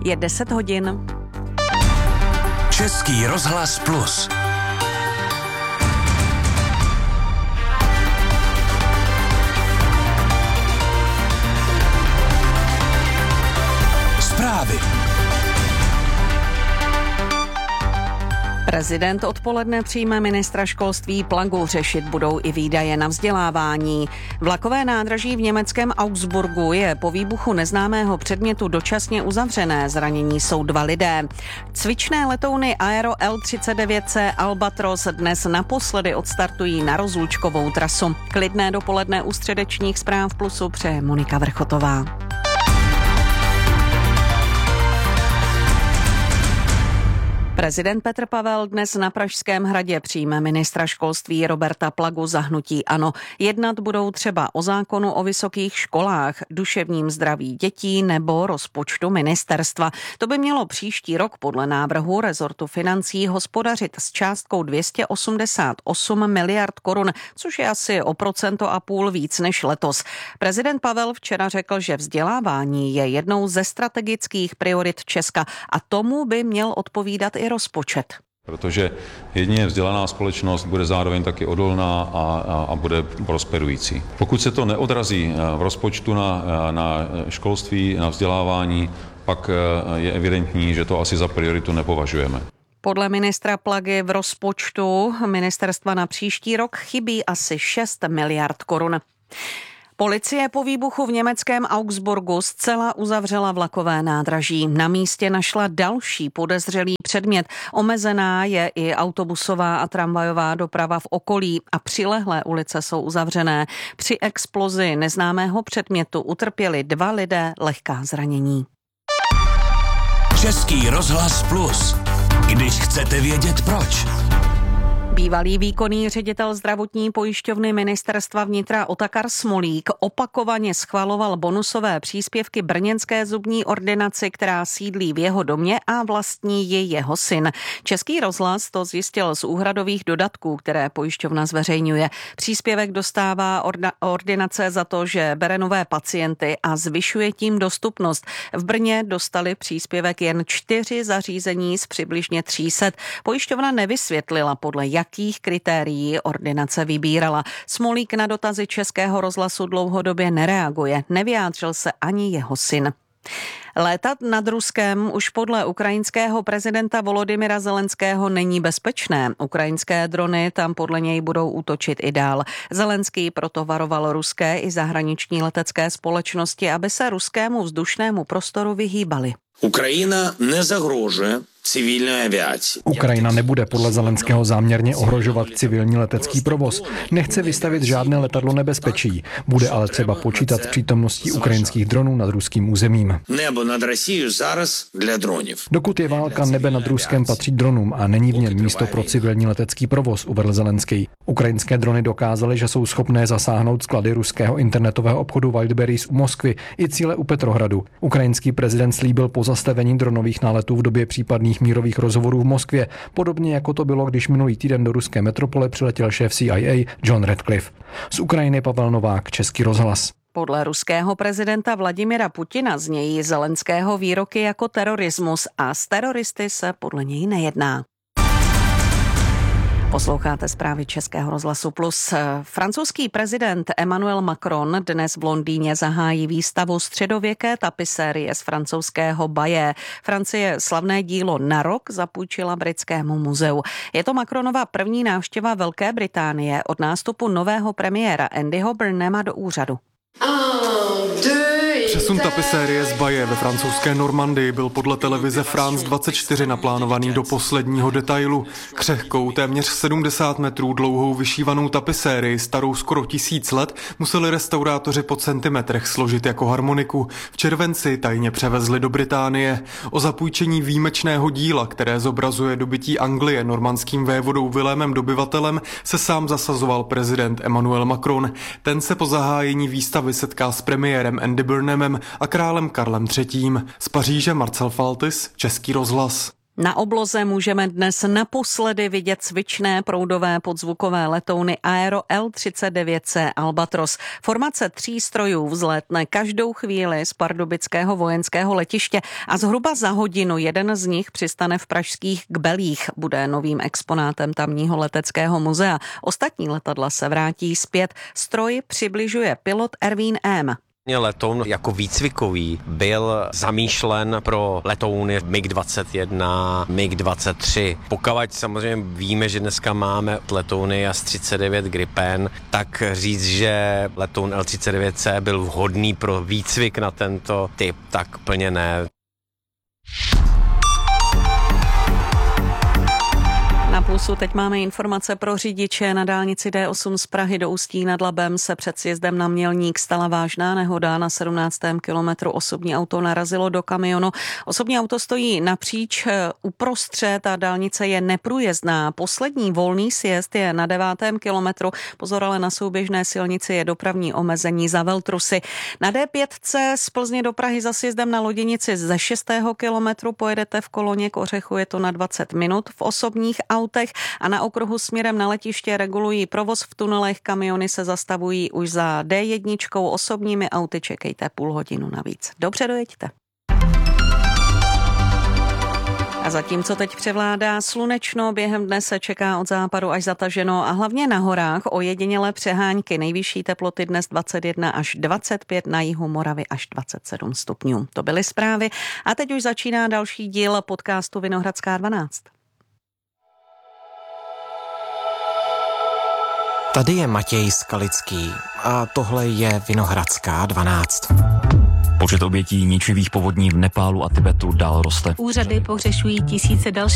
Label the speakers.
Speaker 1: Je 10 hodin.
Speaker 2: Český rozhlas Plus. Zprávy.
Speaker 1: Prezident odpoledne přijme ministra školství Plagu, řešit budou i výdaje na vzdělávání. Vlakové nádraží v německém Augsburgu je po výbuchu neznámého předmětu dočasně uzavřené, zranění jsou 2 lidé. Cvičné letouny Aero L-39C Albatros dnes naposledy odstartují na rozlučkovou trasu. Klidné dopoledne u středečních zpráv Plusu přeje Monika Vrchotová. Prezident Petr Pavel dnes na Pražském hradě přijme ministra školství Roberta Plagu za hnutí ANO. Jednat budou třeba o zákonu o vysokých školách, duševním zdraví dětí nebo rozpočtu ministerstva. To by mělo příští rok podle návrhu rezortu financí hospodařit s částkou 288 miliard korun, což je asi o 1,5% víc než letos. Prezident Pavel včera řekl, že vzdělávání je jednou ze strategických priorit Česka a tomu by měl odpovídat i rozpočet.
Speaker 3: Protože jedině vzdělaná společnost bude zároveň taky odolná a bude prosperující. Pokud se to neodrazí v rozpočtu na školství, na vzdělávání, pak je evidentní, že to asi za prioritu nepovažujeme.
Speaker 1: Podle ministra Plagy v rozpočtu ministerstva na příští rok chybí asi 6 miliard korun. Policie po výbuchu v německém Augsburgu zcela uzavřela vlakové nádraží. Na místě našla další podezřelý předmět. Omezená je i autobusová a tramvajová doprava v okolí a přilehlé ulice jsou uzavřené. Při explozi neznámého předmětu utrpěli 2 lidé lehká zranění.
Speaker 2: Český rozhlas Plus. Když chcete vědět proč.
Speaker 1: Bývalý výkonný ředitel zdravotní pojišťovny ministerstva vnitra Otakar Smolík opakovaně schvaloval bonusové příspěvky brněnské zubní ordinaci, která sídlí v jeho domě a vlastní ji jeho syn. Český rozhlas to zjistil z úhradových dodatků, které pojišťovna zveřejňuje. Příspěvek dostává ordinace za to, že bere nové pacienty a zvyšuje tím dostupnost. V Brně dostali příspěvek jen 4 zařízení z přibližně 300. Pojišťovna nevysvětlila, podle jakých kritérií ordinace vybírala. Smolík na dotazy Českého rozhlasu dlouhodobě nereaguje. Nevyjádřil se ani jeho syn. Létat nad Ruskem už podle ukrajinského prezidenta Volodymyra Zelenského není bezpečné. Ukrajinské drony tam podle něj budou útočit i dál. Zelenský proto varoval ruské i zahraniční letecké společnosti, aby se ruskému vzdušnému prostoru vyhýbali.
Speaker 4: Ukrajina nezagrožuje civilní aviaci.
Speaker 5: Ukrajina nebude podle Zelenského záměrně ohrožovat civilní letecký provoz. Nechce vystavit žádné letadlo nebezpečí. Bude ale třeba počítat s přítomností ukrajinských dronů nad ruským územím.
Speaker 4: Nebo nad Россией зараз для dronů.
Speaker 5: Dokud je válka, nebe nad Ruskem patří dronům a není v něm místo pro civilní letecký provoz, uvedl Zelenský. Ukrajinské drony dokázaly, že jsou schopné zasáhnout sklady ruského internetového obchodu Wildberries u Moskvy i cíle u Petrohradu. Ukrajinský prezident slíbil pozastavení dronových náletů v době případných mírových rozhovorů v Moskvě, podobně jako to bylo, když minulý týden do ruské metropole přiletěl šéf CIA John Radcliffe. Z Ukrajiny Pavel Novák, Český rozhlas.
Speaker 1: Podle ruského prezidenta Vladimira Putina znějí Zelenského výroky jako terorismus a s teroristy se podle něj nejedná. Posloucháte zprávy Českého rozhlasu Plus. Francouzský prezident Emmanuel Macron dnes v Londýně zahájí výstavu středověké tapisérie z francouzského Baye. Francie slavné dílo na rok zapůjčila britskému muzeu. Je to Macronova první návštěva Velké Británie od nástupu nového premiéra Andyho Burnhama do úřadu.
Speaker 6: Přesun tapisérie z Baye ve francouzské Normandii byl podle televize France 24 naplánovaný do posledního detailu. Křehkou, téměř 70 metrů dlouhou vyšívanou tapisérii, starou skoro 1000 let, museli restaurátoři po centimetrech složit jako harmoniku. V červenci tajně převezli do Británie. O zapůjčení výjimečného díla, které zobrazuje dobytí Anglie normandským vévodou Vilémem Dobyvatelem, se sám zasazoval prezident Emmanuel Macron. Ten se po zahájení výstavy setká s premiérem Andy Burnhamem a králem Karlem III. Z Paříže Marcel Faltis, Český rozhlas.
Speaker 1: Na obloze můžeme dnes naposledy vidět cvičné proudové podzvukové letouny Aero L-39C Albatros. Formace 3 strojů vzlétne každou chvíli z pardubického vojenského letiště a zhruba za hodinu jeden z nich přistane v pražských Kbelích. Bude novým exponátem tamního leteckého muzea. Ostatní letadla se vrátí zpět. Stroj přibližuje pilot Ervín M.
Speaker 7: Letoun jako výcvikový byl zamýšlen pro letouny MiG-21, MiG-23. Pokud samozřejmě víme, že dneska máme letouny Jas-39 Gripen, tak říct, že letoun L-39C byl vhodný pro výcvik na tento typ, tak plně ne.
Speaker 1: Na Plusu teď máme informace pro řidiče. Na dálnici D8 z Prahy do Ústí nad Labem se před sjezdem na Mělník stala vážná nehoda. Na 17. kilometru osobní auto narazilo do kamionu. Osobní auto stojí napříč uprostřed a dálnice je neprůjezdná. Poslední volný sjezd je na 9. kilometru. Pozor, ale na souběžné silnici je dopravní omezení za Veltrusy. Na D5 z Plzně do Prahy za sjezdem na Loděnici ze 6. kilometru pojedete v koloně k Ořechu, je to na 20 minut v osobních autech a na okruhu směrem na letiště regulují provoz v tunelech, kamiony se zastavují už za D1, osobními auty čekejte půl hodinu navíc. Dobře dojeďte. A zatímco teď převládá slunečno, během dne se čeká od západu až zataženo a hlavně na horách ojedinělé přehánky. Nejvyšší teploty dnes 21 až 25, na jihu Moravy až 27 stupňů. To byly zprávy a teď už začíná další díl podcastu Vinohradská 12.
Speaker 8: Tady je Matěj Skalický a tohle je Vinohradská 12.
Speaker 2: Počet obětí ničivých povodní v Nepálu a Tibetu dál roste.
Speaker 9: Úřady pohřešují tisíce dalších.